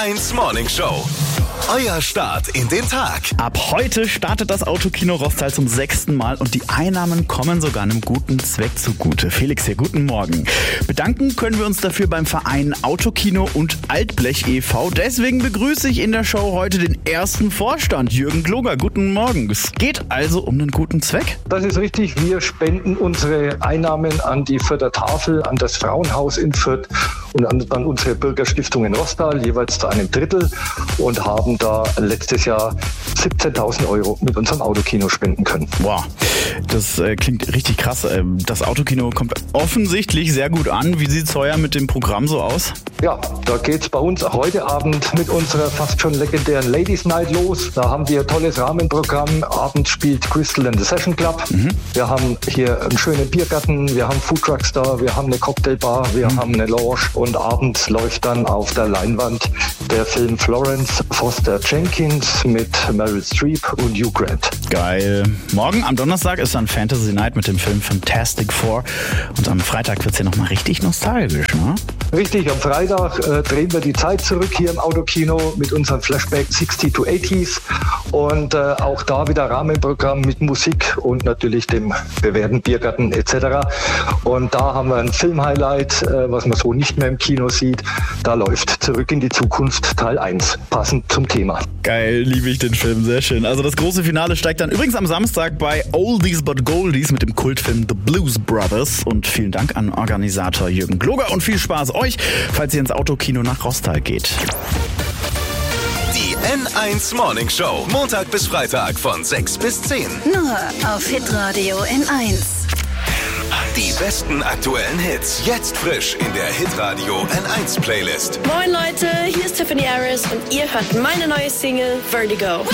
1 Morning Show. Euer Start in den Tag. Ab heute startet das Autokino Rostal zum 6. Mal und die Einnahmen kommen sogar einem guten Zweck zugute. Felix hier, guten Morgen. Bedanken können wir uns dafür beim Verein Autokino und Altblech e.V. Deswegen begrüße ich in der Show heute den ersten Vorstand, Jürgen Gloger. Guten Morgen. Es geht also um einen guten Zweck? Das ist richtig. Wir spenden unsere Einnahmen an die Fürther Tafel, an das Frauenhaus in Fürth und an unsere Bürgerstiftung in Rostal, jeweils zu einem Drittel, und haben da letztes Jahr 17.000 Euro mit unserem Autokino spenden können. Wow, das klingt richtig krass. Das Autokino kommt offensichtlich sehr gut an. Wie sieht es heuer mit dem Programm so aus? Ja, da geht's bei uns heute Abend mit unserer fast schon legendären Ladies Night los. Da haben wir ein tolles Rahmenprogramm. Abends spielt Crystal and the Session Club. Wir haben hier einen schönen Biergarten, wir haben Foodtrucks da, wir haben eine Cocktailbar, wir haben eine Lounge, und abends läuft dann auf der Leinwand der Film Florence Foster Jenkins mit Meryl Streep und Hugh Grant. Geil. Morgen am Donnerstag ist dann Fantasy Night mit dem Film Fantastic Four und am Freitag wird's hier nochmal richtig nostalgisch, ne? Richtig, am Freitag drehen wir die Zeit zurück hier im Autokino mit unserem Flashback 60 to 80s und auch da wieder Rahmenprogramm mit Musik und natürlich dem bewährten Biergarten etc. Und da haben wir ein Filmhighlight, was man so nicht mehr im Kino sieht. Da läuft Zurück in die Zukunft Teil 1, passend zum Thema. Geil, liebe ich den Film, sehr schön. Also das große Finale steigt dann übrigens am Samstag bei Oldies but Goldies mit dem Kultfilm The Blues Brothers. Und vielen Dank an Organisator Jürgen Gloger und viel Spaß euch, falls ihr ins Autokino nach Rostal geht. Die N1 Morning Show. Montag bis Freitag von 6 bis 10. Nur auf Hitradio N1. Die besten aktuellen Hits. Jetzt frisch in der Hitradio N1 Playlist. Moin Leute, hier ist Tiffany Harris und ihr hört meine neue Single Vertigo.